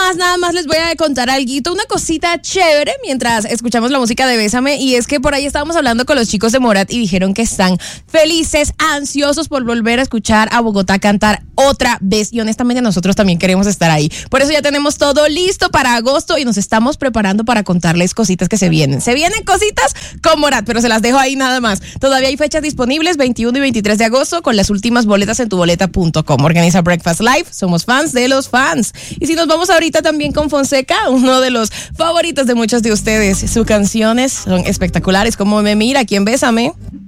nada más les voy a contar alguito, una cosita chévere mientras escuchamos la música de Bésame, y es que por ahí estábamos hablando con los chicos de Morat y dijeron que están felices, ansiosos por volver a escuchar a Bogotá cantar otra vez, y honestamente nosotros también queremos estar ahí. Por eso ya tenemos todo listo para agosto y nos estamos preparando para contarles cositas que se vienen. Se vienen cositas con Morat, pero se las dejo ahí nada más. Todavía hay fechas disponibles, 21 y 23 de agosto, con las últimas boletas en tuboleta.com. Organiza Breakfast Live, somos fans de los fans. Y si nos vamos ahorita también con Fonseca, uno de los favoritos de muchos de ustedes. Sus canciones son espectaculares, como Me Mira, aquí en Bésame.